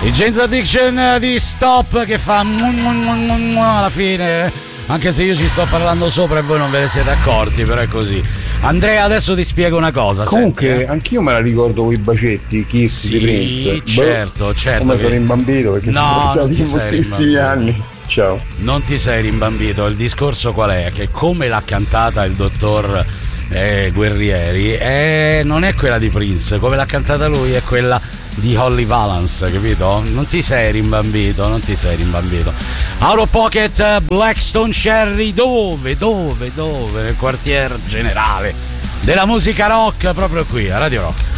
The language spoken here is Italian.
Il Jane's Addiction di Stop che fa alla fine, anche se io ci sto parlando sopra e voi non ve ne siete accorti, però è così. Andrea, adesso ti spiego una cosa. Comunque, senti, anch'io me la ricordo con i bacetti, Kiss di Prince. Certo. Come sono imbambito perché sono passati moltissimi anni. Ciao. Non ti sei rimbambito. Il discorso qual è? Che come l'ha cantata il dottor Guerrieri, non è quella di Prince, come l'ha cantata lui è quella di Holly Valance, capito? Non ti sei rimbambito. Out of Pocket, Blackstone Cherry, dove? Nel quartier generale della musica rock, proprio qui a Radio Rock.